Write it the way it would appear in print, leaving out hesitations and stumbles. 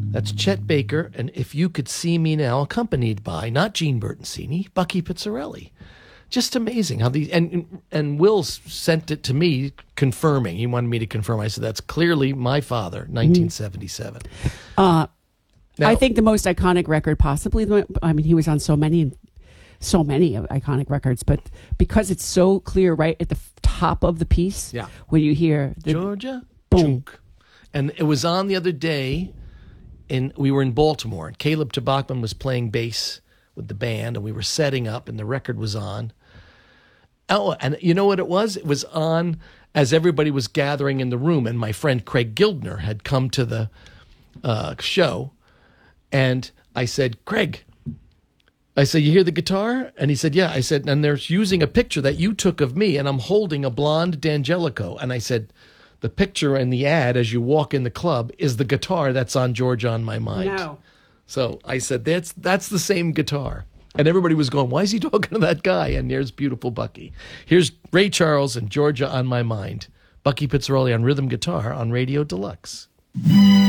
That's Chet Baker, and If You Could See Me Now, accompanied by, not Gene Bertoncini, Bucky Pizzarelli. Just amazing how these, and Will sent it to me confirming. He wanted me to confirm. I said, that's clearly my father, 1977. Now, I think the most iconic record possibly, I mean, he was on so many iconic records, but because it's so clear right at the top of the piece, when you hear the Georgia, boom. Chunk. And it was on the other day, we were in Baltimore, and Caleb Tabachman was playing bass with the band, and we were setting up, and the record was on. Oh, and you know what it was? It was on as everybody was gathering in the room, and my friend Craig Gildner had come to the show, and I said, Craig, I said, you hear the guitar? And he said, yeah. I said, and they're using a picture that you took of me, and I'm holding a blonde D'Angelico. And I said, the picture in the ad as you walk in the club is the guitar that's on Georgia on My Mind. No. So I said, that's the same guitar. And everybody was going, why is he talking to that guy? And there's beautiful Bucky. Here's Ray Charles and Georgia on My Mind. Bucky Pizzarelli on rhythm guitar on Radio Deluxe.